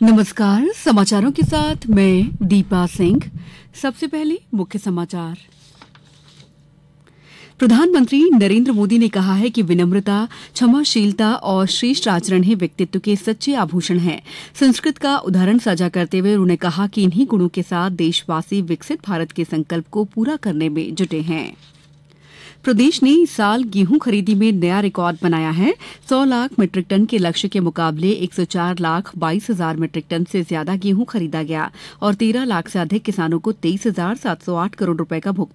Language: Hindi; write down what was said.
नमस्कार। समाचारों के साथ मैं दीपा सिंह। सबसे पहले मुख्य समाचार। प्रधानमंत्री नरेंद्र मोदी ने कहा है कि विनम्रता, क्षमाशीलता और श्रेष्ठ आचरण ही व्यक्तित्व के सच्चे आभूषण हैं। संस्कृत का उदाहरण साझा करते हुए उन्होंने कहा कि इन्हीं गुणों के साथ देशवासी विकसित भारत के संकल्प को पूरा करने में जुटे हैं। प्रदेश ने इस साल गेहूं खरीदी में नया रिकॉर्ड बनाया है। 100 लाख मीट्रिक टन के लक्ष्य के मुकाबले 104 लाख 22 हजार मीट्रिक टन से ज्यादा गेहूं खरीदा गया और 13 लाख से अधिक किसानों को 23,708 करोड़ रुपए का भुगतान